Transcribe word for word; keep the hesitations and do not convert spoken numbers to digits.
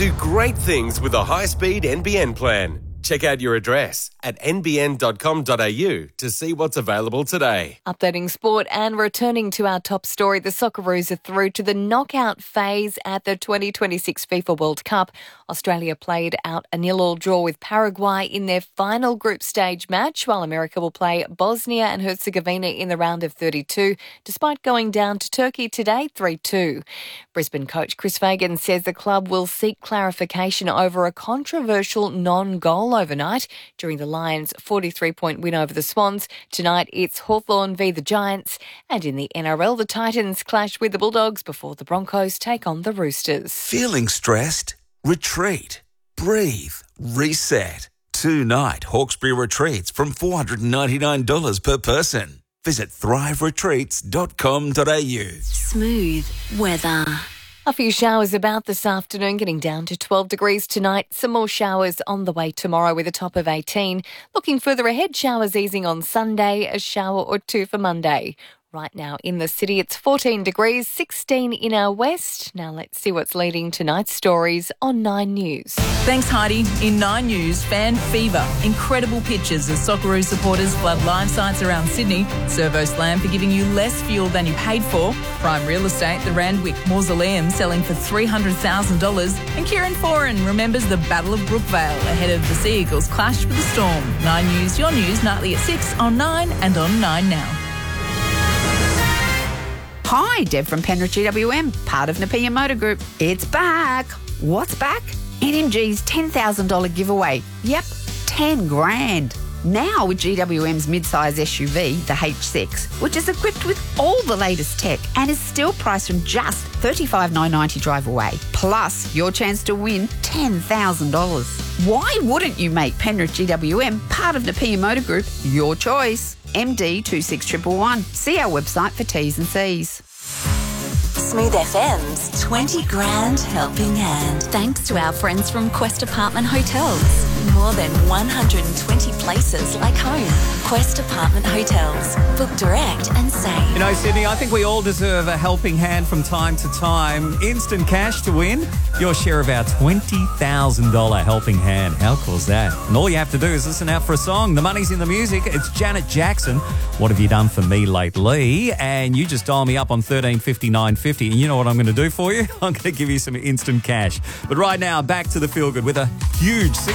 Do great things with a high-speed N B N plan. Check out your address at n b n dot com dot a u to see what's available today. Updating sport and returning to our top story, the Socceroos are through to the knockout phase at the twenty twenty-six FIFA World Cup. Australia played out a nil-all draw with Paraguay in their final group stage match, while America will play Bosnia and Herzegovina in the round of thirty-two, despite going down to Turkey today three two. Brisbane coach Chris Fagan says the club will seek clarification over a controversial non-goal overnight during the Lions' forty-three point win over the Swans. Tonight it's Hawthorn v the Giants, and in the N R L the Titans clash with the Bulldogs before the Broncos take on the Roosters. Feeling stressed? Retreat. Breathe. Reset. Two-night Hawkesbury retreats from four hundred ninety-nine dollars per person. Visit thrive retreats dot com dot a u. Smooth weather. A few showers about this afternoon, getting down to twelve degrees tonight. Some more showers on the way tomorrow with a top of eighteen. Looking further ahead, showers easing on Sunday, a shower or two for Monday. Right now in the city, it's fourteen degrees, sixteen in our west. Now let's see what's leading tonight's stories on Nine News. Thanks, Heidi. In Nine News, fan fever. Incredible pictures as Socceroos supporters flood live sites around Sydney. Servo Slam for giving you less fuel than you paid for. Prime real estate, the Randwick Mausoleum selling for three hundred thousand dollars. And Kieran Foran remembers the Battle of Brookvale ahead of the Sea Eagles clash with the Storm. Nine News, your news, nightly at six on Nine and on Nine Now. Hi, Deb from Penrith G W M, part of Napier Motor Group. It's back. What's back? N M G's ten thousand dollars giveaway. Yep, ten grand. Now with G W M's mid-size S U V, the H six, which is equipped with all the latest tech and is still priced from just thirty-five thousand nine hundred ninety dollars drive away. Plus, your chance to win ten thousand dollars. Why wouldn't you make Penrith G W M part of Napier Motor Group your choice? M D two six one one one. See our website for T's and C's. Smooth F M's twenty grand helping hand. Thanks to our friends from Quest Apartment Hotels. More than one hundred twenty places like home. Quest Apartment Hotels. Book direct and save. You know, Sydney, I think we all deserve a helping hand from time to time. Instant cash to win. Your share of our twenty thousand dollars helping hand. How cool is that? And all you have to do is listen out for a song. The money's in the music. It's Janet Jackson. What have you done for me lately? And you just dial me up on thirteen fifty-nine fifty. And you know what I'm going to do for you? I'm going to give you some instant cash. But right now, back to the feel good with a huge